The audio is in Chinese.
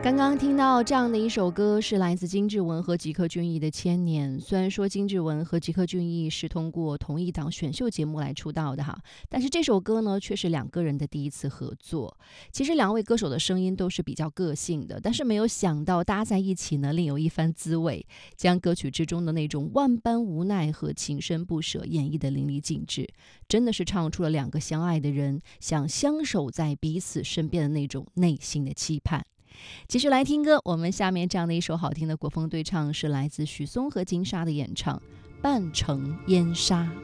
刚刚听到这样的一首歌，是来自金志文和吉克隽逸的《千年》。虽然说金志文和吉克隽逸是通过同一档选秀节目来出道的哈，但是这首歌呢，却是两个人的第一次合作。其实两位歌手的声音都是比较个性的，但是没有想到搭在一起呢，另有一番滋味，将歌曲之中的那种万般无奈和情深不舍演绎得淋漓尽致，真的是唱出了两个相爱的人想相守在彼此身边的那种内心的期盼。继续来听歌，我们下面这样的一首好听的国风对唱是来自许嵩和金莎的演唱《半城烟沙》。